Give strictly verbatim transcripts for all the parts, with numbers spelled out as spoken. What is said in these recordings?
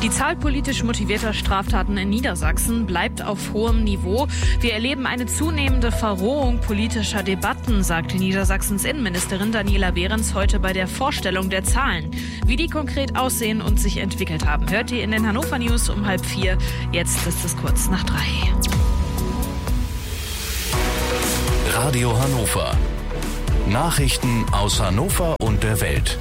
Die Zahl politisch motivierter Straftaten in Niedersachsen bleibt auf hohem Niveau. Wir erleben eine zunehmende Verrohung politischer Debatten, sagte Niedersachsens Innenministerin Daniela Behrens heute bei der Vorstellung der Zahlen. Wie die konkret aussehen und sich entwickelt haben, hört ihr in den Hannover News um halb vier. Jetzt ist es kurz nach drei. Radio Hannover. Nachrichten aus Hannover und der Welt.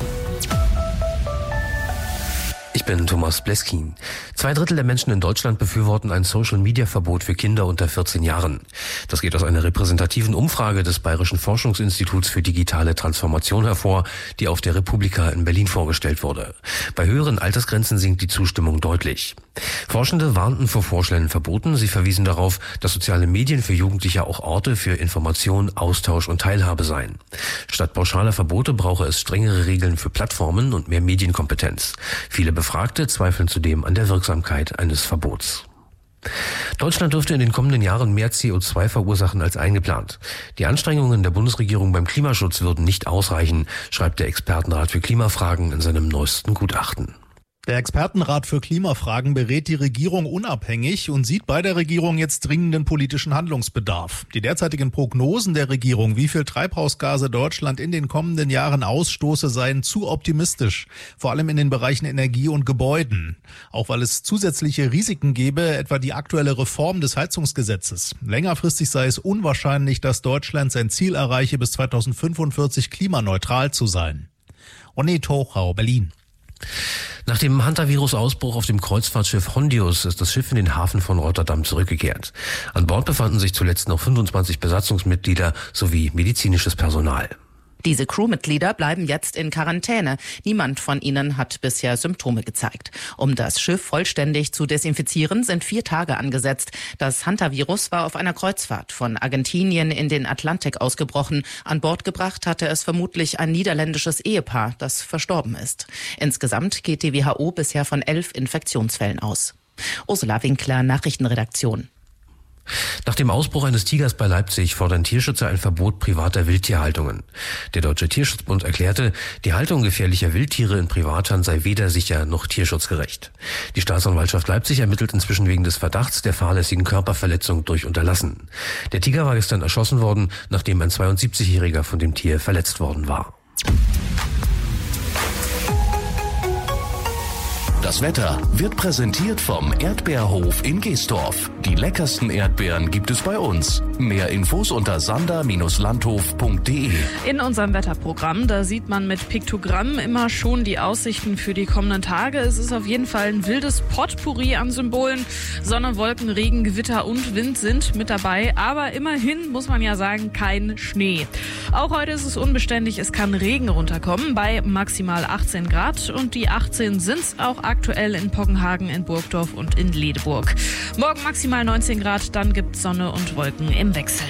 Ich bin Thomas Bleskin. Zwei Drittel der Menschen in Deutschland befürworten ein Social-Media-Verbot für Kinder unter vierzehn Jahren. Das geht aus einer repräsentativen Umfrage des Bayerischen Forschungsinstituts für digitale Transformation hervor, die auf der Republika in Berlin vorgestellt wurde. Bei höheren Altersgrenzen sinkt die Zustimmung deutlich. Forschende warnten vor vorschnellen Verboten. Sie verwiesen darauf, dass soziale Medien für Jugendliche auch Orte für Information, Austausch und Teilhabe seien. Statt pauschaler Verbote brauche es strengere Regeln für Plattformen und mehr Medienkompetenz. Viele Befragte zweifeln zudem an der Wirksamkeit eines Verbots. Deutschland dürfte in den kommenden Jahren mehr C O zwei verursachen als eingeplant. Die Anstrengungen der Bundesregierung beim Klimaschutz würden nicht ausreichen, schreibt der Expertenrat für Klimafragen in seinem neuesten Gutachten. Der Expertenrat für Klimafragen berät die Regierung unabhängig und sieht bei der Regierung jetzt dringenden politischen Handlungsbedarf. Die derzeitigen Prognosen der Regierung, wie viel Treibhausgase Deutschland in den kommenden Jahren ausstoße, seien zu optimistisch, vor allem in den Bereichen Energie und Gebäuden. Auch weil es zusätzliche Risiken gäbe, etwa die aktuelle Reform des Heizungsgesetzes. Längerfristig sei es unwahrscheinlich, dass Deutschland sein Ziel erreiche, bis zweitausendfünfundvierzig klimaneutral zu sein. Ronny Tochau, Berlin. Nach dem Hantavirus-Ausbruch auf dem Kreuzfahrtschiff Hondius ist das Schiff in den Hafen von Rotterdam zurückgekehrt. An Bord befanden sich zuletzt noch fünfundzwanzig Besatzungsmitglieder sowie medizinisches Personal. Diese Crewmitglieder bleiben jetzt in Quarantäne. Niemand von ihnen hat bisher Symptome gezeigt. Um das Schiff vollständig zu desinfizieren, sind vier Tage angesetzt. Das Hantavirus war auf einer Kreuzfahrt von Argentinien in den Atlantik ausgebrochen. An Bord gebracht hatte es vermutlich ein niederländisches Ehepaar, das verstorben ist. Insgesamt geht die W H O bisher von elf Infektionsfällen aus. Ursula Winkler, Nachrichtenredaktion. Nach dem Ausbruch eines Tigers bei Leipzig fordern Tierschützer ein Verbot privater Wildtierhaltungen. Der Deutsche Tierschutzbund erklärte, die Haltung gefährlicher Wildtiere in Privathand sei weder sicher noch tierschutzgerecht. Die Staatsanwaltschaft Leipzig ermittelt inzwischen wegen des Verdachts der fahrlässigen Körperverletzung durch Unterlassen. Der Tiger war gestern erschossen worden, nachdem ein zweiundsiebzigjähriger von dem Tier verletzt worden war. Das Wetter wird präsentiert vom Erdbeerhof in Geestorf. Die leckersten Erdbeeren gibt es bei uns. Mehr Infos unter sander Bindestrich landhof punkt de. In unserem Wetterprogramm, da sieht man mit Piktogrammen immer schon die Aussichten für die kommenden Tage. Es ist auf jeden Fall ein wildes Potpourri an Symbolen. Sonne, Wolken, Regen, Gewitter und Wind sind mit dabei. Aber immerhin muss man ja sagen, kein Schnee. Auch heute ist es unbeständig, es kann Regen runterkommen bei maximal achtzehn Grad. Und die achtzehn sind es auch aktuell in Poggenhagen, in Burgdorf und in Ledeburg. Morgen maximal neunzehn Grad, dann gibt's Sonne und Wolken im Wechsel.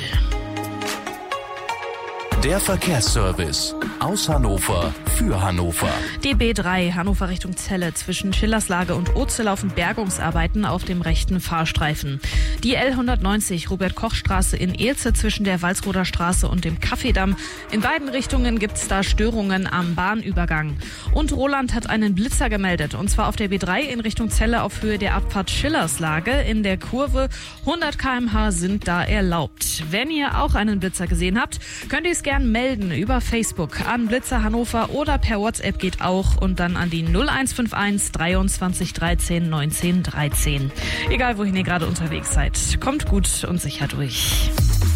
Der Verkehrsservice aus Hannover für Hannover. Die B drei Hannover Richtung Celle zwischen Schillerslage und Oze laufen Bergungsarbeiten auf dem rechten Fahrstreifen. Die L hundertneunzig Robert-Koch-Straße in Elze zwischen der Walsroder Straße und dem Kaffeedamm. In beiden Richtungen gibt es da Störungen am Bahnübergang. Und Roland hat einen Blitzer gemeldet, und zwar auf der B drei in Richtung Celle auf Höhe der Abfahrt Schillerslage. In der Kurve hundert Kilometer pro Stunde sind da erlaubt. Wenn ihr auch einen Blitzer gesehen habt, könnt ihr es gerne melden über Facebook an Blitzer Hannover oder per WhatsApp geht auch, und dann an die null eins fünf eins dreiundzwanzig dreizehn neunzehn dreizehn. Egal wohin ihr gerade unterwegs seid, kommt gut und sicher durch.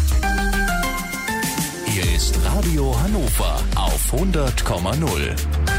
Hier ist Radio Hannover auf hundert Komma null.